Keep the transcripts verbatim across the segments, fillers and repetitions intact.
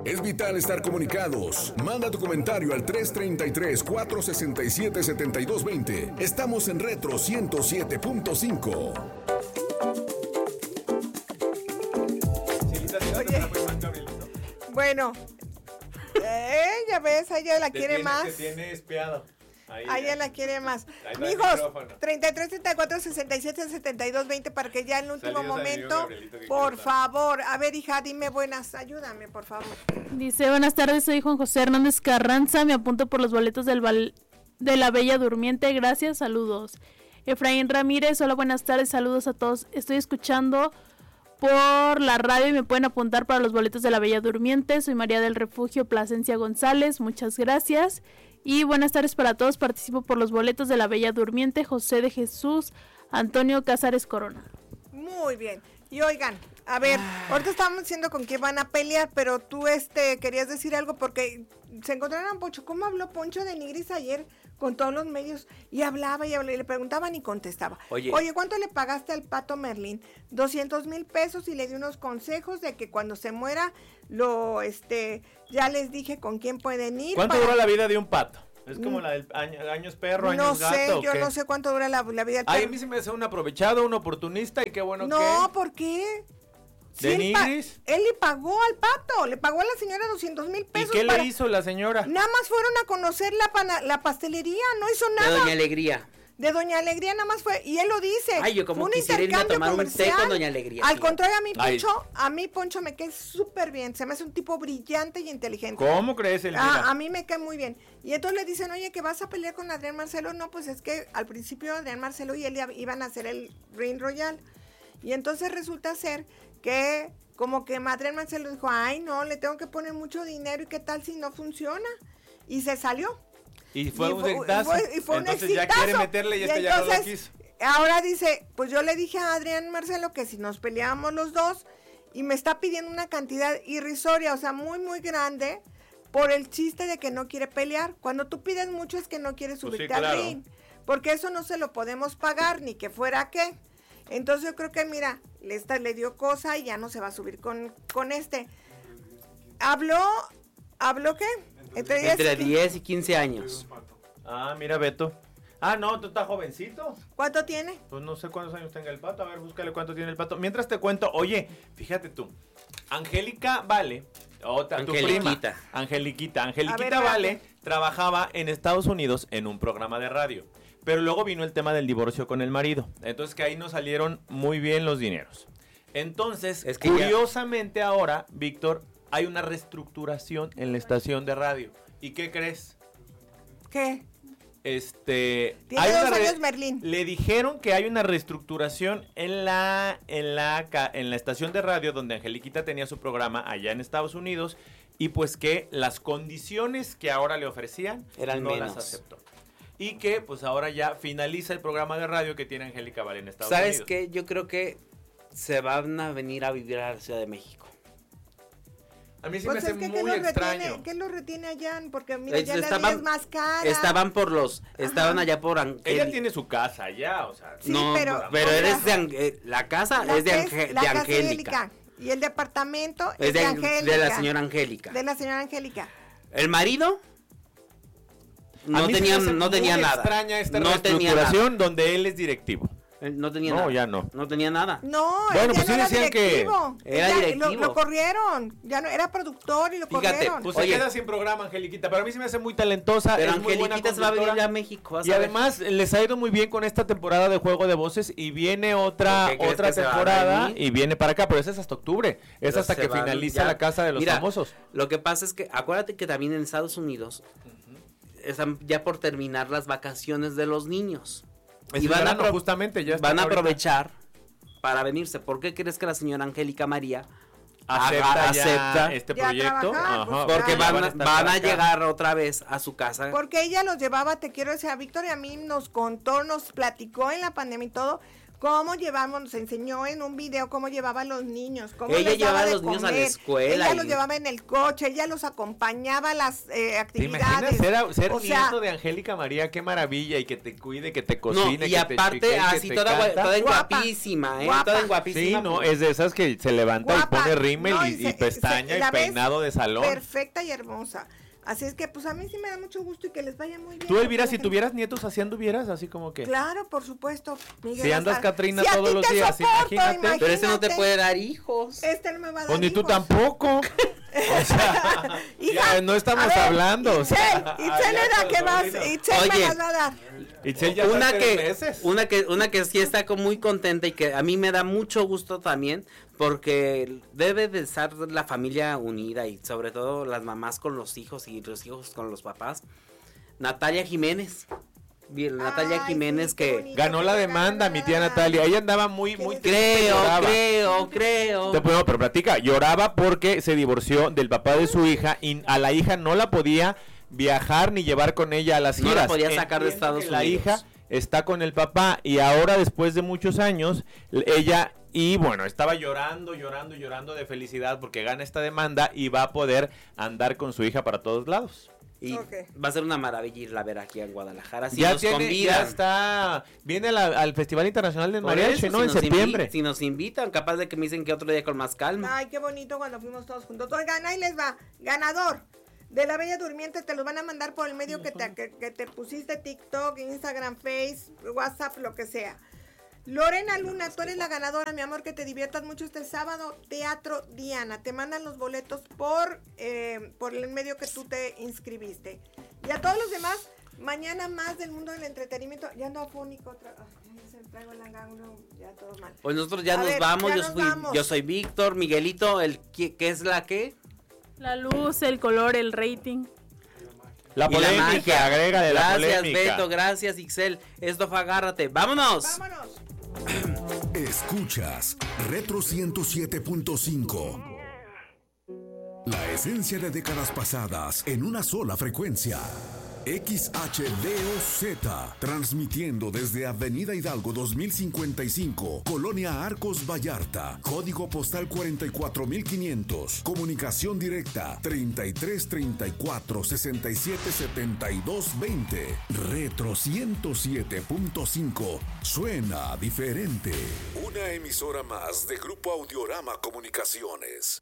Es vital estar comunicados. Manda tu comentario al tres treinta y tres, cuatrocientos sesenta y siete, setenta y dos veinte. Estamos en Retro ciento siete punto cinco. Oye, bueno, eh, ya ves, ella la te quiere tiene, más. Te tiene espiado. Ahí, A ella la quiere más. Mijos, treinta y tres, treinta y cuatro, sesenta y siete, setenta y dos, veinte para que ya en el último Saludos momento, por favor, a ver, hija, dime buenas, ayúdame, por favor. Dice, buenas tardes, soy Juan José Hernández Carranza, me apunto por los boletos del val- de la Bella Durmiente, gracias, saludos. Efraín Ramírez, hola, buenas tardes, saludos a todos, estoy escuchando por la radio y me pueden apuntar para los boletos de la Bella Durmiente, soy María del Refugio Plasencia González, muchas gracias. Y buenas tardes para todos, participo por los boletos de la Bella Durmiente, José de Jesús, Antonio Cázares Corona. Muy bien, y oigan, a ver, ahorita estábamos diciendo con quién van a pelear, pero tú este querías decir algo porque se encontraron a Poncho. ¿Cómo habló Poncho de Nigris ayer con todos los medios? Y hablaba y hablaba, y le preguntaban y contestaba. Oye, Oye ¿cuánto le pagaste al Pato Merlín? doscientos mil pesos y le di unos consejos de que cuando se muera, lo, este, ya les dije con quién pueden ir. ¿Cuánto para... dura la vida de un pato? ¿Es como la del año, años perro, años no gato? sé, ¿o yo qué? no sé cuánto dura la, la vida del perro. Ay, a mí se me hace un aprovechado, un oportunista y qué bueno no, que... No, ¿por qué? ¿De sí, Nigris? Él, él le pagó al Pato, le pagó a la señora doscientos mil pesos. ¿Y qué para... le hizo la señora? Nada más fueron a conocer la, pana, la pastelería, no hizo nada. De Doña Alegría. De Doña Alegría nada más fue, y él lo dice. Ay, yo como un quisiera irme a tomar comercial. un té con Doña Alegría. Al contrario, a mí Ay. Poncho, a mí Poncho me cae súper bien, se me hace un tipo brillante y inteligente. ¿Cómo crees, Elvira? Ah, a mí me cae muy bien. Y entonces le dicen, oye, que vas a pelear con Adrián Marcelo. No, pues es que al principio Adrián Marcelo y él iban a hacer el Ring Royal. Y entonces resulta ser que como que Adrián Marcelo dijo, ay, no, le tengo que poner mucho dinero y qué tal si no funciona. Y se salió. Y fue y un fue, exitazo. Fue, y fue entonces un ya quiere meterle y, y este ya no lo quiso. Ahora dice, pues yo le dije a Adrián Marcelo que si nos peleábamos los dos, y me está pidiendo una cantidad irrisoria, o sea, muy, muy grande, por el chiste de que no quiere pelear. Cuando tú pides mucho es que no quieres subirte pues sí, claro. al ring, porque eso no se lo podemos pagar, ni que fuera qué. Entonces yo creo que, mira, le, está, le dio cosa y ya no se va a subir con, con este. Habló, ¿habló qué? Entre diez, Entre diez y quince años. Ah, mira, Beto. Ah, no, tú estás jovencito. ¿Cuánto tiene? Pues no sé cuántos años tenga el Pato. A ver, búscale cuánto tiene el Pato. Mientras te cuento, oye, fíjate tú. Angélica Vale, otra, tu prima. Angeliquita. Angeliquita Vale trabajaba en Estados Unidos en un programa de radio. Pero luego vino el tema del divorcio con el marido. Entonces que ahí no salieron muy bien los dineros. Entonces, es que curiosamente ya... ahora, Víctor, hay una reestructuración en la estación de radio. ¿Y qué crees? ¿Qué? Este, Tiene hay dos años Merlín. Le dijeron que hay una reestructuración en la, en la en la estación de radio donde Angeliquita tenía su programa allá en Estados Unidos y pues que las condiciones que ahora le ofrecían eran no menos. las aceptó. Y que pues ahora ya finaliza el programa de radio que tiene Angélica Vale en Estados ¿Sabes Unidos. ¿Sabes qué? Yo creo que se van a venir a vivir a la Ciudad de México. A mí sí pues me hace es que muy ¿qué extraño. Retiene, ¿Qué lo retiene allá? Porque mira, es, ya estaban, la vida es más cara. Estaban por los, estaban Ajá. allá por Angélica. Ella tiene su casa allá, o sea. Sí, no, pero, pero eres de Angélica. La casa la es de, Ange, la de casa Angélica. Y el departamento es, es de, de Angélica. De la señora Angélica. De la señora Angélica. ¿El marido? No tenía, no tenía nada. Extraña esta no reestructuración donde él es directivo. No tenía no, nada. No, ya no. No tenía nada. No, bueno, pues no sí decían directivo. que era ya, directivo. Lo, lo corrieron. Ya no era productor y lo Fíjate, corrieron. Pues Oye, se queda sin programa, Angeliquita. Pero a mí se me hace muy talentosa. Pero es muy buena Angeliquita se va a venir a México. Y además les ha ido muy bien con esta temporada de Juego de Voces. Y viene otra otra temporada. Y viene para acá. Pero esa es hasta octubre. Es pero hasta que van, finaliza ya. La Casa de los Mira, Famosos. Lo que pasa es que acuérdate que también en Estados Unidos uh-huh. están ya por terminar las vacaciones de los niños. Es y van verano, a, justamente ya van a aprovechar para venirse. ¿Por qué crees que la señora Angélica María acepta, haga, acepta este proyecto? Trabajar, pues, porque claro. van, a, van a llegar otra vez a su casa. Porque ella los llevaba, te quiero decir, a Víctor y a mí nos contó, nos platicó en la pandemia y todo, cómo llevamos, nos enseñó en un video cómo llevaba a los niños, cómo ella les daba llevaba a de los niños a la comer. escuela. Ella y... los llevaba en el coche, ella los acompañaba a las eh, actividades. ¿Te imaginas ser, ser o nieto sea, de Angélica María? Qué maravilla, y que te cuide, que te cocine, no, y que aparte, te chique, así que te toda, canta. toda en Guapa, guapísima, ¿eh? guapa. Toda en guapísima. Sí, no, es de esas que se levanta guapa. y pone rímel No, y, y se- y pestaña se- la y ves peinado de salón. Perfecta y hermosa. Así es que, pues a mí sí me da mucho gusto y que les vaya muy bien. Tú, Elvira, Porque la si gente- tuvieras nietos, ¿así anduvieras? Así como que... Claro, por supuesto. Miguel Si andas, Azar. Catrina, Si a todos ti los te días, soporto, imagínate. Pero ese no te imagínate. puede dar hijos. Este no me va a dar Pues ni tú hijos. tampoco. O sea, Hija, ya no estamos a ver, hablando. o sea, Itzel, Itzel era que vas, Itzel me Oye. las va a dar. Itzel ya Una está tres que, meses. una que, una que sí está como muy contenta y que a mí me da mucho gusto también, porque debe de estar la familia unida y sobre todo las mamás con los hijos y los hijos con los papás. Natalia Jiménez. Bien, Natalia Ay, Jiménez sí, qué que bonito. Ganó la demanda, mi tía Natalia. Ella andaba muy, muy triste, creo, lloraba. creo, creo. Te puedo, pero platica, lloraba porque se divorció del papá de su hija y a la hija no la podía viajar ni llevar con ella a las No giras. la podía sacar de Entiendo Estados que la Unidos. hija está con el papá y ahora después de muchos años ella y bueno, estaba llorando, llorando, llorando de felicidad porque gana esta demanda y va a poder andar con su hija para todos lados. Y Ok. va a ser una maravilla irla a ver aquí en Guadalajara. Si ya nos tiene, convidan. ya está, viene la- al Festival Internacional del Por Mariachi, eso, ¿no? si En nos septiembre. invi- si nos invitan, capaz de que me dicen que otro día con más calma. Ay, qué bonito cuando fuimos todos juntos. Oigan, ahí les va. Ganador de la Bella Durmiente, te lo van a mandar por el medio que te, que, que te pusiste, TikTok, Instagram, Face, WhatsApp, lo que sea. Lorena Luna, tú eres la ganadora, mi amor, que te diviertas mucho este sábado. Teatro Diana, te mandan los boletos por, eh, por el medio que tú te inscribiste. Y a todos los demás, mañana más del mundo del entretenimiento. Ya ando afónico otra. Ay, ya se me traigo el ángulo, ya todo mal. Pues nosotros ya A nos ver, vamos. ya Yo, nos fui- vamos. yo soy Víctor, Miguelito, el ¿qué, qué es la qué? La luz, el color, el rating. La Y la polémica, magia. agrega de la Gracias, polémica. Beto, gracias, Ixel. Esto fue Agárrate. ¡Vámonos! Vámonos. Escuchas Retro ciento siete punto cinco. La esencia de décadas pasadas en una sola frecuencia. X H D O Z, transmitiendo desde Avenida Hidalgo dos mil cincuenta y cinco, Colonia Arcos Vallarta, código postal cuarenta y cuatro mil quinientos, comunicación directa treinta y tres treinta y cuatro sesenta y siete setenta y dos veinte. Retro ciento siete punto cinco, suena diferente. Una emisora más de Grupo Audiorama Comunicaciones.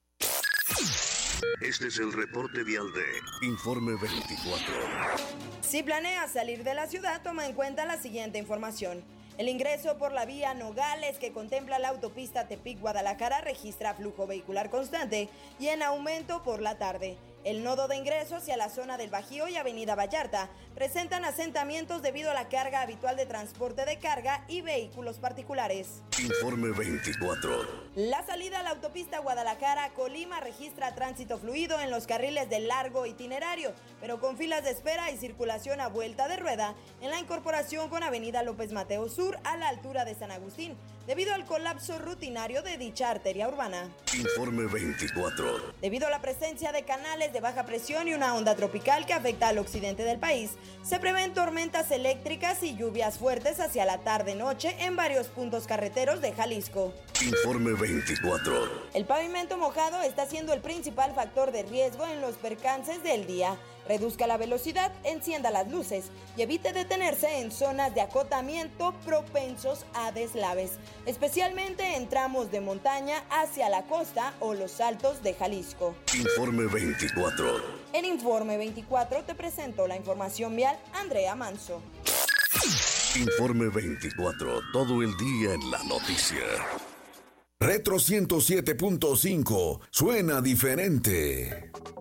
Este es el reporte vial de Informe veinticuatro. Si planeas salir de la ciudad, toma en cuenta la siguiente información. El ingreso por la vía Nogales que contempla la autopista Tepic-Guadalajara registra flujo vehicular constante y en aumento por la tarde. El nodo de ingreso hacia la zona del Bajío y Avenida Vallarta presentan asentamientos debido a la carga habitual de transporte de carga y vehículos particulares. Informe veinticuatro. La salida a la autopista Guadalajara-Colima registra tránsito fluido en los carriles de largo itinerario, pero con filas de espera y circulación a vuelta de rueda en la incorporación con Avenida López Mateo Sur a la altura de San Agustín, debido al colapso rutinario de dicha arteria urbana. Informe veinticuatro. Debido a la presencia de canales de baja presión y una onda tropical que afecta al occidente del país, se prevén tormentas eléctricas y lluvias fuertes hacia la tarde-noche en varios puntos carreteros de Jalisco. Informe veinticuatro. El pavimento mojado está siendo el principal factor de riesgo en los percances del día. Reduzca la velocidad, encienda las luces y evite detenerse en zonas de acotamiento propensos a deslaves, especialmente en tramos de montaña hacia la costa o los altos de Jalisco. Informe veinticuatro. En Informe veinticuatro te presento la información vial Andrea Manso. Informe veinticuatro. Todo el día en la noticia. Retro ciento siete punto cinco. Suena diferente.